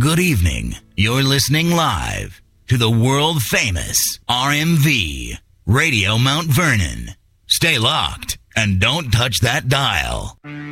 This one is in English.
Good evening. You're listening live to the world-famous RMV Radio Mount Vernon. Stay locked and don't touch that dial.